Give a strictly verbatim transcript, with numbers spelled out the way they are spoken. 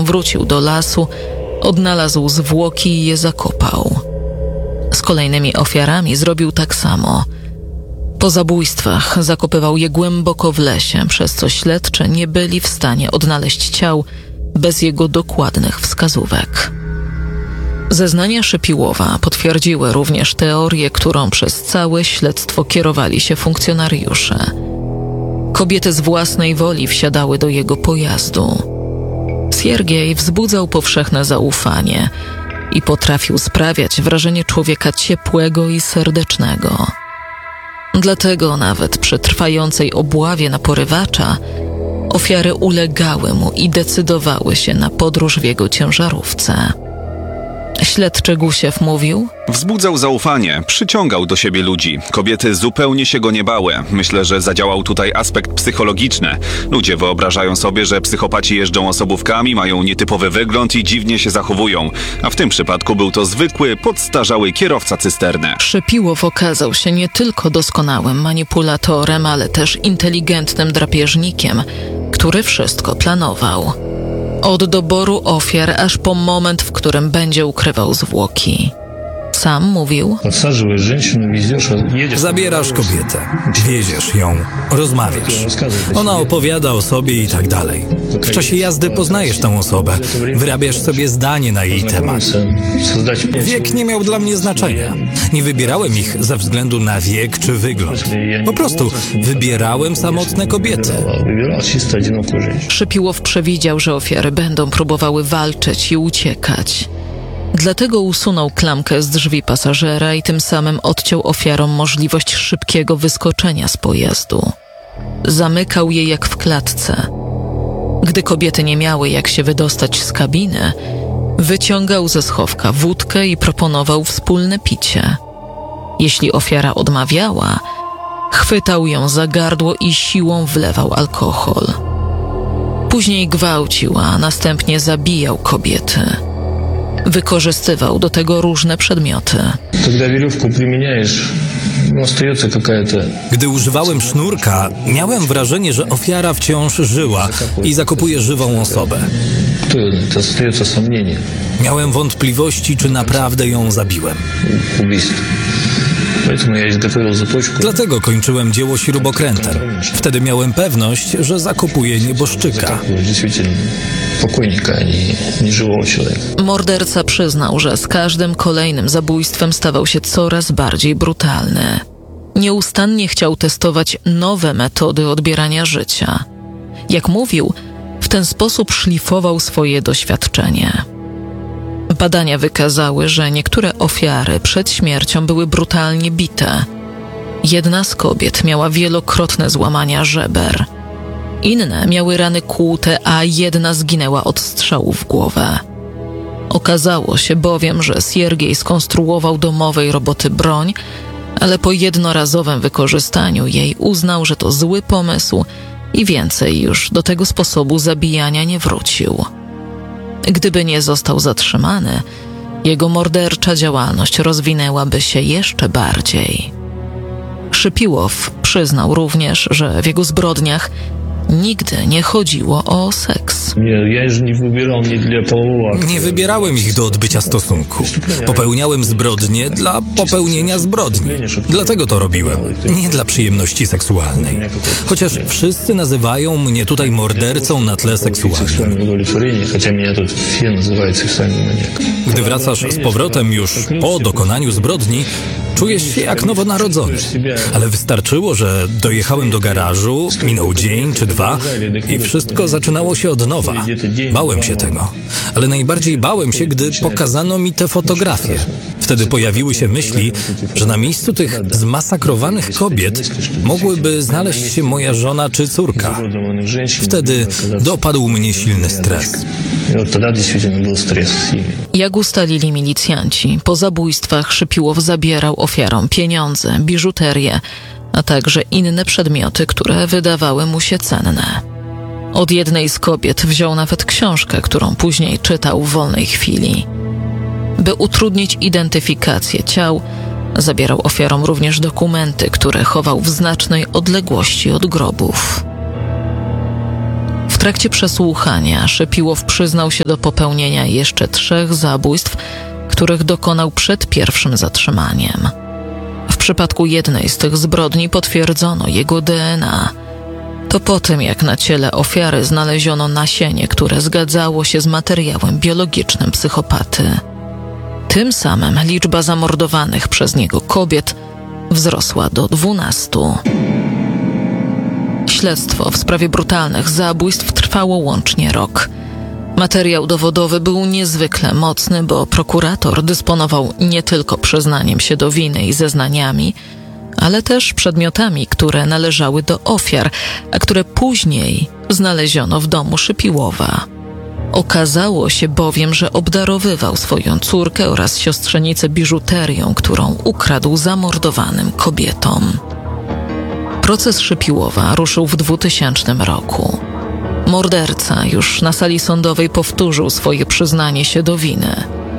wrócił do lasu, odnalazł zwłoki i je zakopał. Z kolejnymi ofiarami zrobił tak samo. Po zabójstwach zakopywał je głęboko w lesie, przez co śledczy nie byli w stanie odnaleźć ciał bez jego dokładnych wskazówek. Zeznania Szypiłowa potwierdziły również teorię, którą przez całe śledztwo kierowali się funkcjonariusze. Kobiety z własnej woli wsiadały do jego pojazdu. Siergiej wzbudzał powszechne zaufanie i potrafił sprawiać wrażenie człowieka ciepłego i serdecznego. Dlatego nawet przy trwającej obławie na porywacza ofiary ulegały mu i decydowały się na podróż w jego ciężarówce. Śledczy Gusiew mówił: wzbudzał zaufanie, przyciągał do siebie ludzi. Kobiety zupełnie się go nie bały. Myślę, że zadziałał tutaj aspekt psychologiczny. Ludzie wyobrażają sobie, że psychopaci jeżdżą osobówkami, mają nietypowy wygląd i dziwnie się zachowują. A w tym przypadku był to zwykły, podstarzały kierowca cysterny. Szypiłow okazał się nie tylko doskonałym manipulatorem, ale też inteligentnym drapieżnikiem, który wszystko planował. Od doboru ofiar aż po moment, w którym będzie ukrywał zwłoki. Sam mówił: zabierasz kobietę, wieziesz ją, rozmawiasz. Ona opowiada o sobie i tak dalej. W czasie jazdy poznajesz tę osobę, wyrabiasz sobie zdanie na jej temat. Wiek nie miał dla mnie znaczenia. Nie wybierałem ich ze względu na wiek czy wygląd. Po prostu wybierałem samotne kobiety. Szypiłow przewidział, że ofiary będą próbowały walczyć i uciekać. Dlatego usunął klamkę z drzwi pasażera i tym samym odciął ofiarom możliwość szybkiego wyskoczenia z pojazdu. Zamykał je jak w klatce. Gdy kobiety nie miały jak się wydostać z kabiny, wyciągał ze schowka wódkę i proponował wspólne picie. Jeśli ofiara odmawiała, chwytał ją za gardło i siłą wlewał alkohol. Później gwałcił, a następnie zabijał kobiety. Wykorzystywał do tego różne przedmioty. Gdy używałem sznurka, miałem wrażenie, że ofiara wciąż żyła i zakopuje żywą osobę. Miałem wątpliwości, czy naprawdę ją zabiłem. Dlatego kończyłem dzieło śrubokrętem. Wtedy miałem pewność, że zakopuję nieboszczyka. Morderca przyznał, że z każdym kolejnym zabójstwem stawał się coraz bardziej brutalny. Nieustannie chciał testować nowe metody odbierania życia. Jak mówił, w ten sposób szlifował swoje doświadczenie. Badania wykazały, że niektóre ofiary przed śmiercią były brutalnie bite. Jedna z kobiet miała wielokrotne złamania żeber. Inne miały rany kłute, a jedna zginęła od strzału w głowę. Okazało się bowiem, że Siergiej skonstruował domowej roboty broń, ale po jednorazowym wykorzystaniu jej uznał, że to zły pomysł i więcej już do tego sposobu zabijania nie wrócił. Gdyby nie został zatrzymany, jego mordercza działalność rozwinęłaby się jeszcze bardziej. Szypiłow przyznał również, że w jego zbrodniach nigdy nie chodziło o seks. Nie wybierałem ich do odbycia stosunku. Popełniałem zbrodnie dla popełnienia zbrodni. Dlatego to robiłem. Nie dla przyjemności seksualnej. Chociaż wszyscy nazywają mnie tutaj mordercą na tle seksualnym. Gdy wracasz z powrotem już po dokonaniu zbrodni, czujesz się jak nowonarodzony. Ale wystarczyło, że dojechałem do garażu, minął dzień czy dwa i wszystko zaczynało się od nowa. Bałem się tego. Ale najbardziej bałem się, gdy pokazano mi te fotografie. Wtedy pojawiły się myśli, że na miejscu tych zmasakrowanych kobiet mogłyby znaleźć się moja żona czy córka. Wtedy dopadł mnie silny stres. Jak ustalili milicjanci, po zabójstwach Szypiłow zabierał ofiarom pieniądze, biżuterię, a także inne przedmioty, które wydawały mu się cenne. Od jednej z kobiet wziął nawet książkę, którą później czytał w wolnej chwili. By utrudnić identyfikację ciał, zabierał ofiarom również dokumenty, które chował w znacznej odległości od grobów. W trakcie przesłuchania Szypiłow przyznał się do popełnienia jeszcze trzech zabójstw, których dokonał przed pierwszym zatrzymaniem. W przypadku jednej z tych zbrodni potwierdzono jego D N A. To po tym, jak na ciele ofiary znaleziono nasienie, które zgadzało się z materiałem biologicznym psychopaty. Tym samym liczba zamordowanych przez niego kobiet wzrosła do dwunastu. Śledztwo w sprawie brutalnych zabójstw trwało łącznie rok. Materiał dowodowy był niezwykle mocny, bo prokurator dysponował nie tylko przyznaniem się do winy i zeznaniami, ale też przedmiotami, które należały do ofiar, a które później znaleziono w domu Szypiłowa. Okazało się bowiem, że obdarowywał swoją córkę oraz siostrzenicę biżuterią, którą ukradł zamordowanym kobietom. Proces Szypiłowa ruszył w dwutysięcznym roku. Morderca już na sali sądowej powtórzył swoje przyznanie się do winy.